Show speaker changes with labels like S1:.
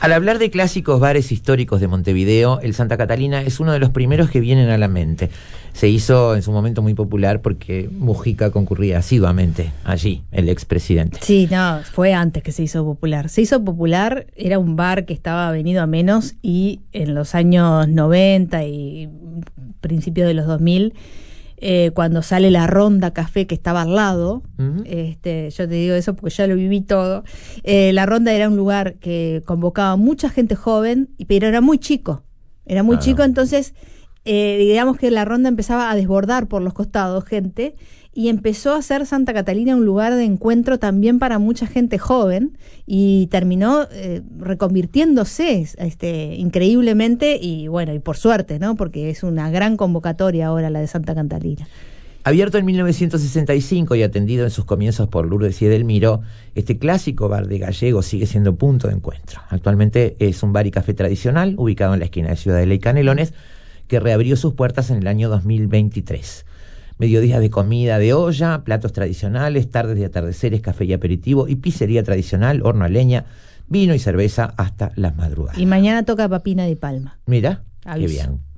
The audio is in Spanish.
S1: Al hablar de clásicos bares históricos de Montevideo, el Santa Catalina es uno de los primeros que vienen a la mente. Se hizo en su momento muy popular porque Mujica concurría asiduamente allí, el expresidente.
S2: Sí, no, fue antes que se hizo popular. Se hizo popular, era un bar que estaba venido a menos, y en los años 90 y principios de los 2000, cuando sale la Ronda Café, que estaba al lado, yo te digo eso porque ya lo viví todo. La Ronda era un lugar que convocaba mucha gente joven, pero era muy chico. Entonces digamos que la Ronda empezaba a desbordar por los costados gente, y empezó a ser Santa Catalina un lugar de encuentro también para mucha gente joven, y terminó reconvirtiéndose increíblemente, y bueno, y por suerte, ¿no? Porque es una gran convocatoria ahora la de Santa Catalina.
S1: Abierto en 1965 y atendido en sus comienzos por Lourdes y Edelmiro, este clásico bar de gallegos sigue siendo punto de encuentro. Actualmente es un bar y café tradicional ubicado en la esquina de Ciudadela y Canelones, que reabrió sus puertas en el año 2023. Mediodías de comida de olla, platos tradicionales, tardes de atardeceres, café y aperitivo, y pizzería tradicional, horno a leña, vino y cerveza hasta las madrugadas.
S2: Y mañana toca Papina de Palma.
S1: Mira,
S2: Aviso.
S1: qué bien.